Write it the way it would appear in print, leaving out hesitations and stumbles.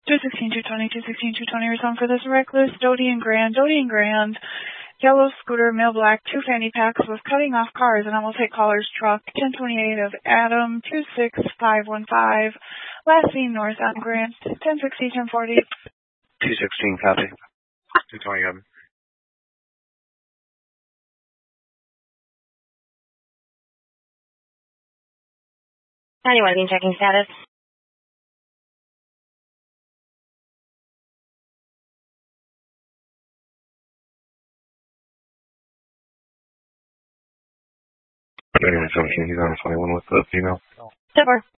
216, 220, 216, 220, return for this reckless. Doty and Grand. Yellow scooter, male black, 2 fanny packs was cutting off cars, and I will take caller's truck. 1028 of Adam, 26515. Last seen north on Grant. 1060, 1040. 216, copy. 220, copy. Being checking status. Anyone 17, he's on 21 with the female. Super.